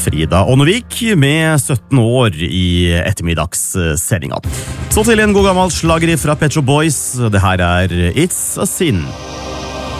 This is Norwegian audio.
Frida Ånnevik med 17 år i ettermiddagssendinga. Så til en god gammel slager fra Pet Shop Boys. Det her er It's a Sin.